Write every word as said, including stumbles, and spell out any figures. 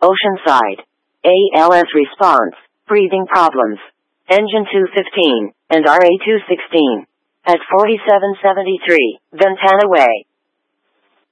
Oceanside. A L S response, breathing problems. Engine two fifteen, and R A two sixteen. At forty-seven seventy-three, Ventana Way.